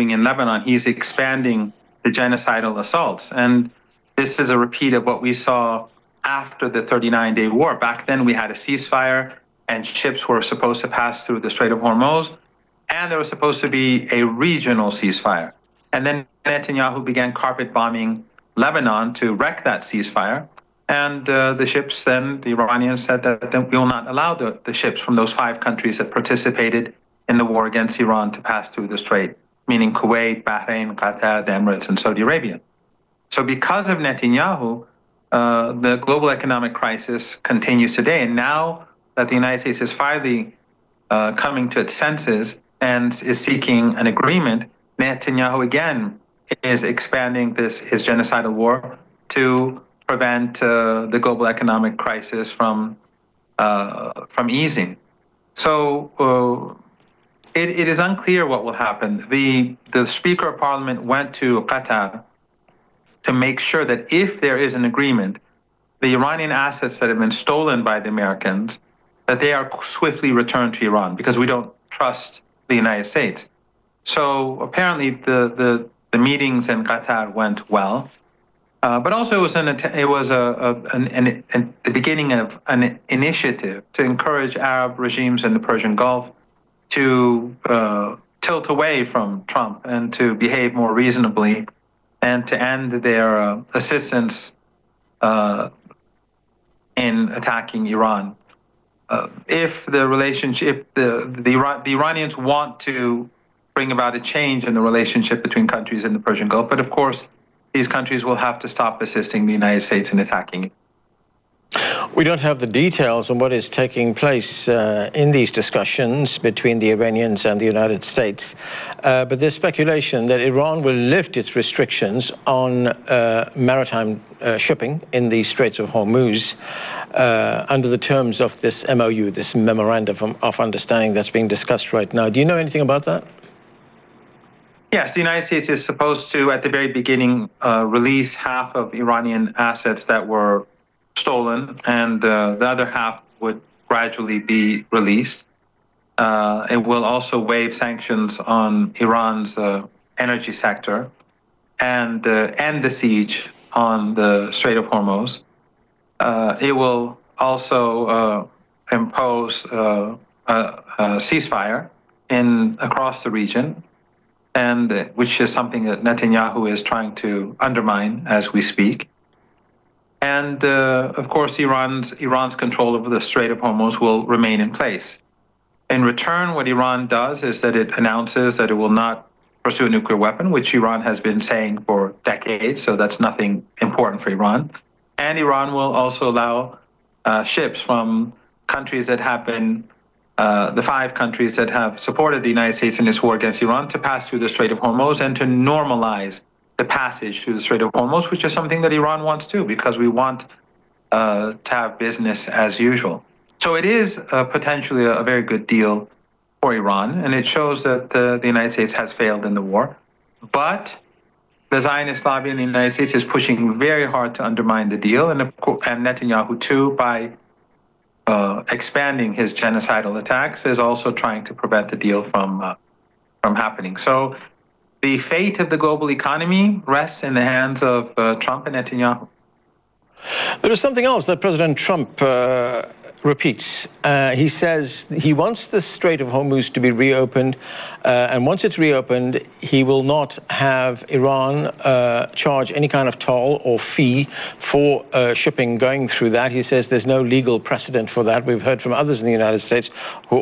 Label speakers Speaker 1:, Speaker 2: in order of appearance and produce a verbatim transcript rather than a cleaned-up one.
Speaker 1: doing in Lebanon, he's expanding the genocidal assaults. And this is a repeat of what we saw after the thirty-nine day war. Back then, we had a ceasefire, and ships were supposed to pass through the Strait of Hormuz, and there was supposed to be a regional ceasefire. And then Netanyahu began carpet bombing Lebanon to wreck that ceasefire. And uh, the ships then, the Iranians said that, that we will not allow the, the ships from those five countries that participated in the war against Iran to pass through the strait, meaning Kuwait, Bahrain, Qatar, the Emirates, and Saudi Arabia. So because of Netanyahu, uh, the global economic crisis continues today. And now that the United States is finally uh, coming to its senses and is seeking an agreement, Netanyahu again is expanding this his genocidal war to prevent uh, the global economic crisis from uh, from easing. So uh, it, it is unclear what will happen. The the Speaker of Parliament went to Qatar to make sure that if there is an agreement, the Iranian assets that have been stolen by the Americans, that they are swiftly returned to Iran, because we don't trust the United States. So apparently the the, the meetings in Qatar went well. Uh, but also it was, an, it was a, a, an, an, an, the beginning of an initiative to encourage Arab regimes in the Persian Gulf to uh, tilt away from Trump and to behave more reasonably and to end their uh, assistance uh, in attacking Iran. Uh, if the relationship, if the, the, Iran, the Iranians want to bring about a change in the relationship between countries in the Persian Gulf, but of course, these countries will have to stop assisting the United States in attacking it.
Speaker 2: We don't have the details on what is taking place uh, in these discussions between the Iranians and the United States, uh, but there's speculation that Iran will lift its restrictions on uh, maritime uh, shipping in the Straits of Hormuz uh, under the terms of this M O U, this Memorandum of Understanding that's being discussed right now. Do you know anything about that?
Speaker 1: Yes, the United States is supposed to, at the very beginning, uh, release half of Iranian assets that were stolen, and uh, the other half would gradually be released. Uh, it will also waive sanctions on Iran's uh, energy sector and uh, end the siege on the Strait of Hormuz. Uh, it will also uh, impose uh, a, a ceasefire in across the region, and uh, which is something that Netanyahu is trying to undermine as we speak. And uh, of course, Iran's Iran's control over the Strait of Hormuz will remain in place. In return, what Iran does is that it announces that it will not pursue a nuclear weapon, which Iran has been saying for decades, so that's nothing important for Iran. And Iran will also allow uh, ships from countries that have been Uh, the five countries that have supported the United States in its war against Iran to pass through the Strait of Hormuz and to normalize the passage through the Strait of Hormuz, which is something that Iran wants too, because we want uh, to have business as usual. So it is uh, potentially a, a very good deal for Iran, and it shows that uh, the United States has failed in the war. But the Zionist lobby in the United States is pushing very hard to undermine the deal, and, of course, and Netanyahu too, by Uh, expanding his genocidal attacks, is also trying to prevent the deal from uh, from happening. So the fate of the global economy rests in the hands of uh, Trump and Netanyahu.
Speaker 2: There is something else that President Trump uh, repeats. Uh, he says he wants the Strait of Hormuz to be reopened, uh, and once it's reopened, he will not have Iran uh, charge any kind of toll or fee for uh, shipping going through that. He says there's no legal precedent for that. We've heard from others in the United States who